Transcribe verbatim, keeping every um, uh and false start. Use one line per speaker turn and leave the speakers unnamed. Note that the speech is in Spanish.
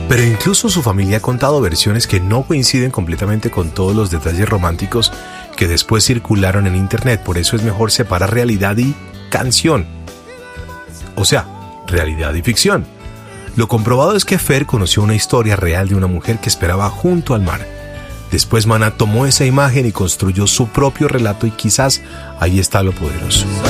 Pero incluso su familia ha contado versiones que no coinciden completamente con todos los detalles románticos que después circularon en internet. Por eso es mejor separar realidad y canción. O sea, realidad y ficción. Lo comprobado es que Fer conoció una historia real de una mujer que esperaba junto al mar. Después Maná tomó esa imagen y construyó su propio relato, y quizás ahí está lo poderoso.